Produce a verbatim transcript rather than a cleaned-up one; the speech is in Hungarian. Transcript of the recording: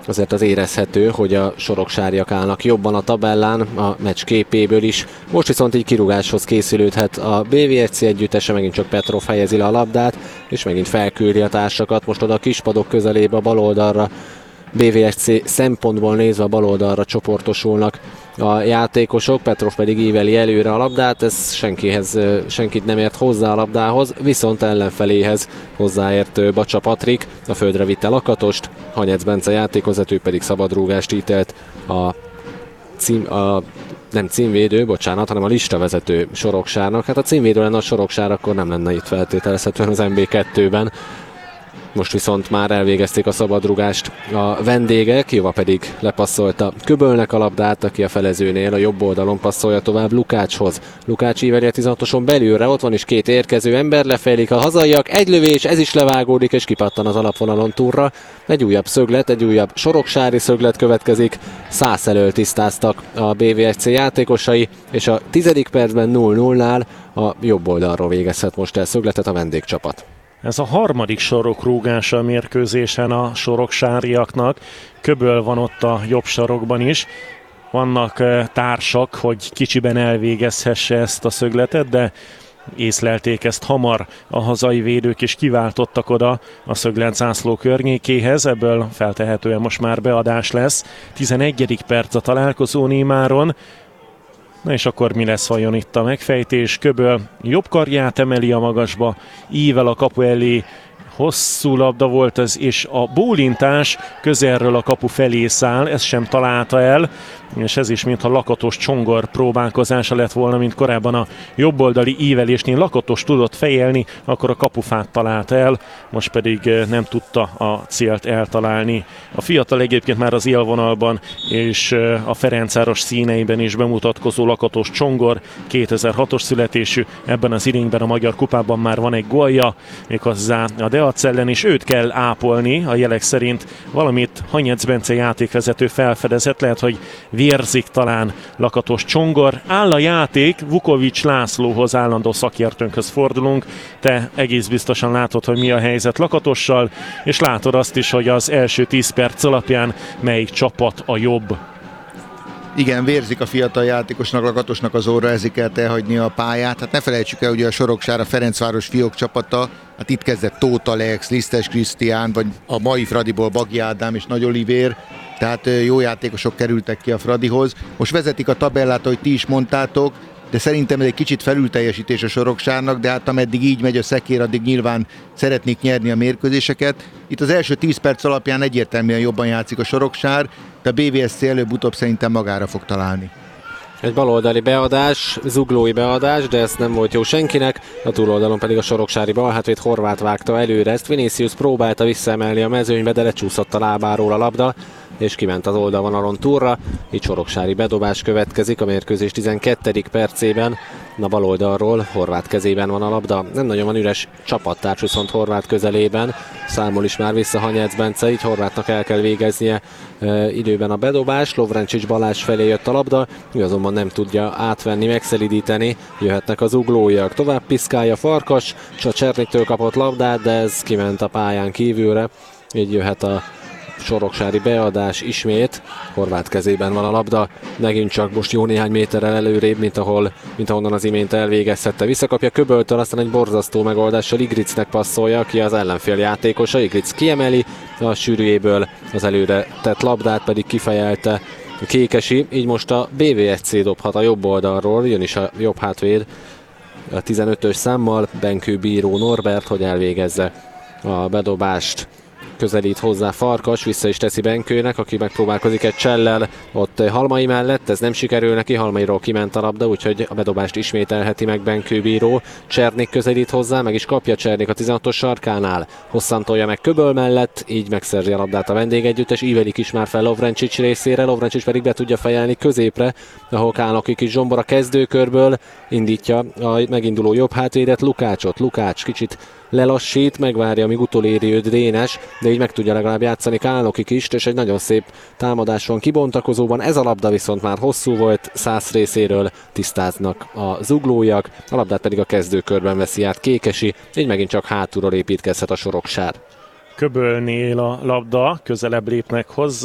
azért az érezhető, hogy a soroksáriak állnak jobban a tabellán, a meccs képéből is. Most viszont így kirúgáshoz készülődhet a bé vé es cé együttese, megint csak Petrov helyezi le a labdát, és megint felküldi a társakat, most oda a kispadok közelébe a bal oldalra. bé vé es cé szempontból nézve a bal oldalra csoportosulnak a játékosok, Petrov pedig íveli előre a labdát, ez senkihez, senkit nem ért hozzá a labdához, viszont ellenfeléhez hozzáért Bacsa Patrik, a földre vitte Lakatost, Hanyec Bence játékvezető pedig szabadrúgást ítélt a, cím, a nem címvédő, bocsánat, hanem a listavezető Soroksárnak. Hát a címvédő lenne a Soroksár, akkor nem lenne itt feltételezhetően az em bé kettőben. Most viszont már elvégezték a szabadrugást a vendégek, Jova pedig lepasszolta Köbölnek a labdát, aki a felezőnél a jobb oldalon passzolja tovább Lukácshoz. Lukács íveli a tizenhatoson belülre, ott van is két érkező ember, lefejlik a hazaiak, egy lövés, ez is levágódik és kipattan az alapvonalon túlra. Egy újabb szöglet, egy újabb soroksári szöglet következik, száz elől tisztáztak a bé vé es cé játékosai, és a tizedik percben nulla nullánál a jobb oldalról végezhet most el szögletet a vendégcsapat. Ez a harmadik sarokrúgása a mérkőzésen a soroksáriaknak. Köböl van ott a jobb sarokban is. Vannak társak, hogy kicsiben elvégezhesse ezt a szögletet, de észlelték ezt hamar a hazai védők, és kiváltottak oda a szöglet zászló környékéhez. Ebből feltehetően most már beadás lesz. tizenegyedik perc a találkozón imáron. Na és akkor mi lesz vajon itt a megfejtés? Köböl jobb karját emeli a magasba, ível a kapu elé, hosszú labda volt ez, és a bólintás közelről a kapu felé száll, ezt sem találta el, és ez is mintha Lakatos Csongor próbálkozása lett volna, mint korábban a jobboldali ívelésnél. Lakatos tudott fejelni, akkor a kapufát találta el, most pedig nem tudta a célt eltalálni. A fiatal egyébként már az élvonalban és a Ferencváros színeiben is bemutatkozó Lakatos Csongor, kétezer-hatos születésű, ebben az idényben a Magyar Kupában már van egy gólja, méghozzá a Deac ellen, és őt kell ápolni, a jelek szerint valamit Hanyec Bence játékvezető felfedezett, lehet, hogy vérzik talán Lakatos Csongor. Áll a játék, Vukovics Lászlóhoz, állandó szakértőnkhöz fordulunk. Te egész biztosan látod, hogy mi a helyzet Lakatossal, és látod azt is, hogy az első tíz perc alapján melyik csapat a jobb. Igen, vérzik a fiatal játékosnak, Lakatosnak az orra, ezért kell elhagyni a pályát. Hát ne felejtsük el, hogy a Soroksár a Ferencváros fiók csapata, hát itt kezdett Tóth Alex, Lisztes Krisztián, vagy a mai Fradiból Bagi Ádám és Nagy Olivér, tehát jó játékosok kerültek ki a Fradihoz. Most vezetik a tabellát, ahogy ti is mondtátok, de szerintem ez egy kicsit felülteljesítés a Soroksárnak, de hát ameddig így megy a szekér, addig nyilván szeretnék nyerni a mérkőzéseket. Itt az első tíz perc alapján egyértelműen jobban játszik a Soroksár, de a bé vé es cé előbb-utóbb szerintem magára fog találni. Egy baloldali beadás, zuglói beadás, de ez nem volt jó senkinek, a túloldalon pedig a soroksári balhátvéd Horváth vágta előre ezt. Vinicius próbálta visszaemelni a mezőnybe, de lecsúszott a lábáról a labda, és kiment az oldalvonalon túlra, így soroksári bedobás következik a mérkőzés tizenkettedik percében. A bal oldalról Horváth kezében van a labda, nem nagyon van üres csapattárs viszont Horváth közelében, számol is már vissza Hanyec Bence, így Horváthnak el kell végeznie e, időben a bedobás. Lovrencsics Balázs felé jött a labda, ő azonban nem tudja átvenni, megszelidíteni, jöhetnek az uglóiak. Tovább piszkálja Farkas, és a Cserniktől kapott labdát, de ez kiment a pályán kívülre, így jöhet a soroksári beadás ismét. Horváth kezében van a labda, megint csak most jó néhány méterrel előrébb, mint, ahol, mint ahonnan az imént elvégezhette. Visszakapja Köböltől, aztán egy borzasztó megoldással Igricnek passzolja, aki az ellenfél játékosa. Igric kiemeli a sűrűjéből, az előre tett labdát pedig kifejelte Kékesi, így most a bé vé es cé dobhat a jobb oldalról, jön is a jobb hátvéd a tizenötös számmal, Benkő Bíró Norbert, hogy elvégezze a bedobást. Közelít hozzá Farkas, vissza is teszi Benkőnek, aki megpróbálkozik egy csellel ott Halmai mellett, ez nem sikerül neki, Halmairól kiment a labda, úgyhogy a bedobást ismételheti meg Benkő Bíró. Csernik közelít hozzá, meg is kapja Csernik a tizenhatos sarkánál, hosszan tolja meg Köböl mellett, így megszerzi a labdát a vendégegyüttes, ívelik is már fel Lovrencsics részére, Lovrencsics pedig be tudja fejelni középre, ahol Kálnoki kis zsombor a kezdőkörből indítja a meginduló jobb hátvédet, Lukácsot. Lukács kicsit lelassít, megvárja, amíg utoléri őt Dénes, de így meg tudja legalább játszani Kálnokik is, és egy nagyon szép támadás van kibontakozóban. Ez a labda viszont már hosszú volt, Szász részéről tisztáznak a zuglóiak, a labdát pedig a kezdőkörben veszi át Kékesi, így megint csak hátulról építkezhet a Soroksár. Köbölnél a labda, közelebb lépnek hozzá.